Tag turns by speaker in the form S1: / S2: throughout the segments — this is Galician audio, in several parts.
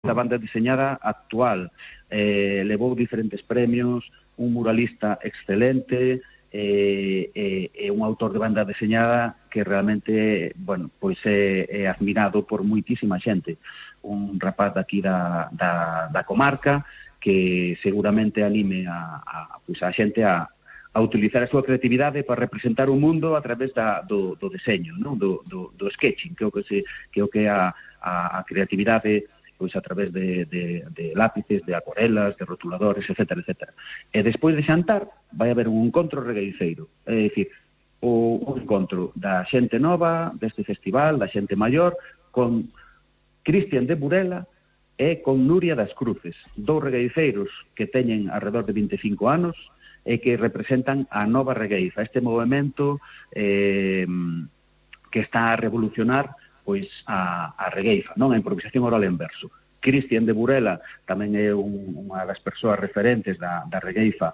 S1: da banda deseñada actual. Levou diferentes premios, un muralista excelente, un autor de banda deseñada que realmente, bueno, pois é admirado por moitísima xente. Un rapaz daqui da comarca que seguramente anime a xente a utilizar a súa creatividade para representar o mundo a través do deseño, non? Do sketching, que é o que é a creatividade, pois a través de lápices, de acuarelas, de rotuladores, etc. E despois de xantar vai haber un encontro regueiceiro, é dicir, un encontro da xente nova deste festival, da xente maior, con Cristian de Burela e con Nuria das Cruces, dous regueiceiros que teñen alrededor de 25 anos e que representan a nova regueifa, este movimento que está a revolucionar pois a regueifa, non? A improvisación oral en verso. Cristian de Burela tamén é unha das persoas referentes da regueifa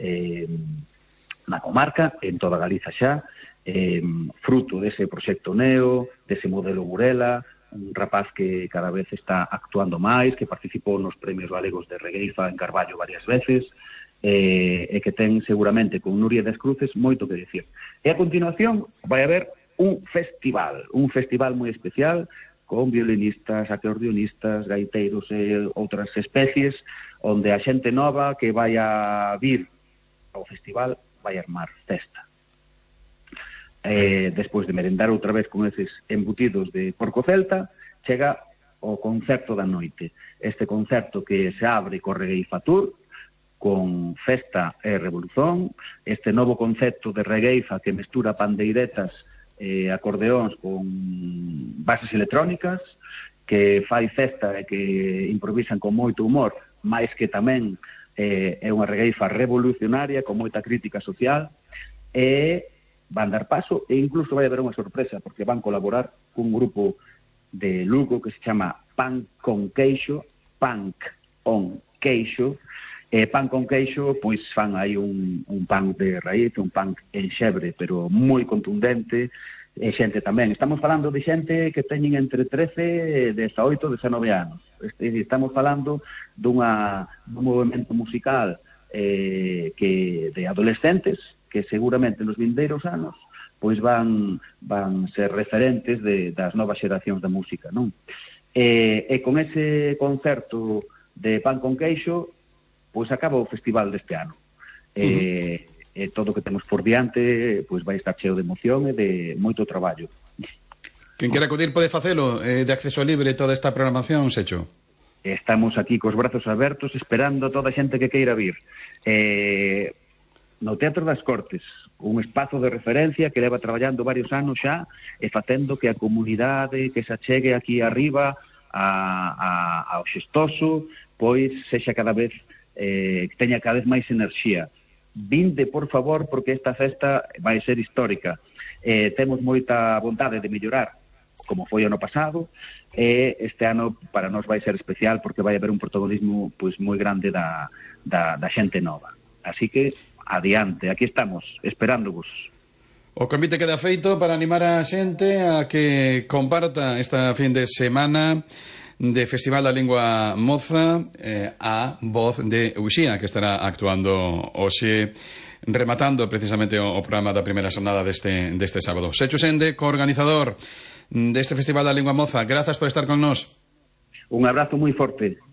S1: na comarca, en toda Galiza xa, fruto dese proxecto Neo, dese modelo Burela, un rapaz que cada vez está actuando máis, que participou nos premios galegos de regueifa en Carballo varias veces, e que ten seguramente con Nuria das Cruces moito que dicir. E a continuación vai haber un festival moi especial con violinistas, acordeonistas, gaiteiros e outras especies, onde a xente nova que vai a vir ao festival vai armar festa. Despois de merendar outra vez con eses embutidos de porco celta, chega o concerto da noite. Este concerto que se abre co Regueifa Tour, con festa e revolución, este novo concepto de regueifa que mestura pandeiretas e acordeóns con bases electrónicas, que fai festa e que improvisan con moito humor, máis que tamén é unha regueifa revolucionaria con moita crítica social, e van dar paso e incluso vai haber unha sorpresa porque van colaborar cun grupo de Lugo que se chama Pan con Queixo, Punk on Queixo. Pan con queixo, pois fan aí un pan de raíz, un pan en xebre, pero moi contundente, e xente tamén. Estamos falando de xente que teñen entre 13 e 18, 19 anos. Estamos falando dun movimento musical que de adolescentes que seguramente nos vindeiros anos pois van ser referentes das novas xeracións da música, non? E con ese concerto de Pan con Queixo pois acaba o festival deste ano. E todo o que temos por diante pois vai estar cheo de emoción e de moito traballo.
S2: Quen quera acudir pode facelo, de acceso libre toda esta programación, Secho?
S1: Estamos aquí cos brazos abertos esperando a toda a xente que queira vir. No Teatro das Cortes, un espazo de referencia que leva traballando varios anos xa e facendo que a comunidade que se achegue aquí arriba ao Xestoso pois sexa cada vez que teña cada vez máis enerxía. Vinde, por favor, porque esta festa vai ser histórica. Temos moita vontade de mellorar, como foi ano pasado, e este ano para nós vai ser especial porque vai haber un protagonismo pois moi grande da xente nova. Así que, adiante, aquí estamos, esperándovos.
S2: O convite queda feito para animar a xente a que comparta esta fin de semana de Festival da Lingua Moza a voz de Uxía, que estará actuando hoxe, rematando precisamente o programa da primeira xornada deste sábado. Secho Sende, coorganizador deste Festival da Lingua Moza, grazas por estar con nós.
S1: Un abrazo moi forte.